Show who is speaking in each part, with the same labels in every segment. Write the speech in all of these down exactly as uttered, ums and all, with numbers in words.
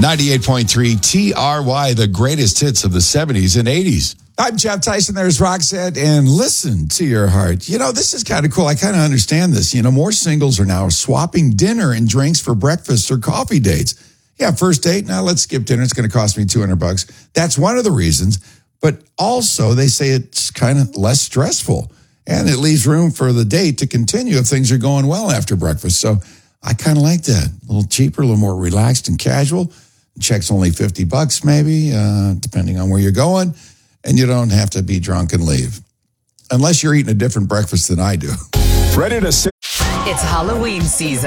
Speaker 1: ninety-eight point three T R Y, the greatest hits of the seventies and eighties. I'm Jeff Tyson. There's Roxette, and listen to your heart. You know, this is kind of cool. I kind of understand this. You know, more singles are now swapping dinner and drinks for breakfast or coffee dates. Yeah, first date, now let's skip dinner. It's going to cost me two hundred bucks. That's one of the reasons. But also, they say it's kind of less stressful, and it leaves room for the date to continue if things are going well after breakfast. So I kind of like that. A little cheaper, a little more relaxed and casual. Check's only fifty bucks maybe, uh, depending on where you're going. And you don't have to be drunk and leave. Unless you're eating a different breakfast than I do. Ready to sit?
Speaker 2: It's Halloween season.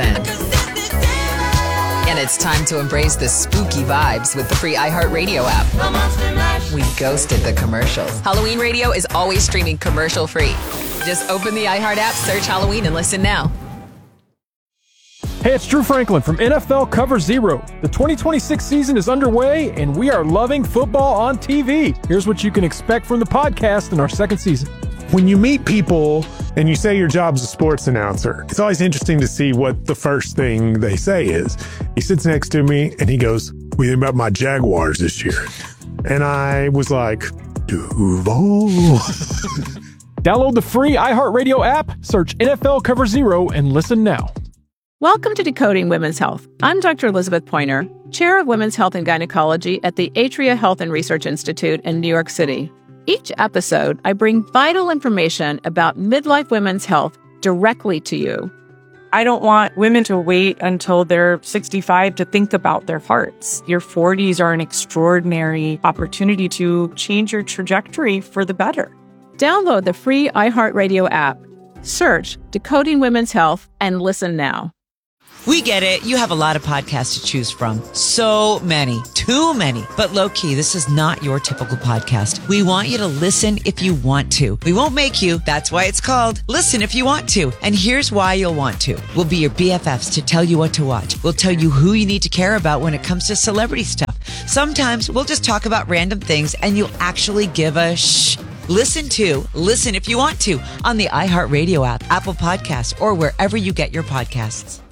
Speaker 2: And it's time to embrace the spooky vibes with the free iHeartRadio app. We ghosted the commercials. Halloween Radio is always streaming commercial free. Just open the iHeart app, search Halloween, and listen now.
Speaker 3: Hey, it's Drew Franklin from N F L Cover Zero. The twenty twenty-six season is underway, and we are loving football on T V. Here's what you can expect from the podcast in our second season.
Speaker 4: When you meet people and you say your job's a sports announcer, it's always interesting to see what the first thing they say is. He sits next to me and he goes, "What do you think about my Jaguars this year?" And I was like, Duval.
Speaker 3: Download the free iHeartRadio app, search N F L Cover Zero, and listen now.
Speaker 5: Welcome to Decoding Women's Health. I'm Doctor Elizabeth Pointer, Chair of Women's Health and Gynecology at the Atria Health and Research Institute in New York City. Each episode, I bring vital information about midlife women's health directly to you.
Speaker 6: I don't want women to wait until they're sixty-five to think about their hearts. Your forties are an extraordinary opportunity to change your trajectory for the better.
Speaker 5: Download the free iHeartRadio app. Search Decoding Women's Health and listen now.
Speaker 7: We get it. You have a lot of podcasts to choose from. So many. Too many. But low-key, this is not your typical podcast. We want you to listen if you want to. We won't make you. That's why it's called Listen If You Want To. And here's why you'll want to. We'll be your B F Fs to tell you what to watch. We'll tell you who you need to care about when it comes to celebrity stuff. Sometimes we'll just talk about random things and you'll actually give a shh. Listen to Listen If You Want To on the iHeartRadio app, Apple Podcasts, or wherever you get your podcasts.